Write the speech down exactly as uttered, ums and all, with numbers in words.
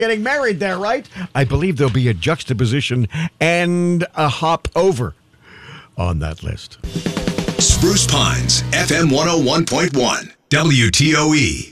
getting married there, right? I believe there'll be a juxtaposition and a hop over on that list. Spruce Pines, F M one oh one point one, W T O E.